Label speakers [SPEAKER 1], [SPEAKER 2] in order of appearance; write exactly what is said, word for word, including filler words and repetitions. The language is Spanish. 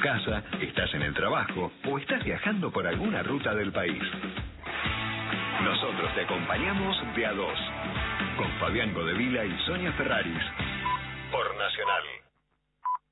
[SPEAKER 1] casa, estás en el trabajo o estás viajando por alguna ruta del país. Nosotros te acompañamos de a dos, con Fabián Godevila y Sonia Ferraris, por Nacional.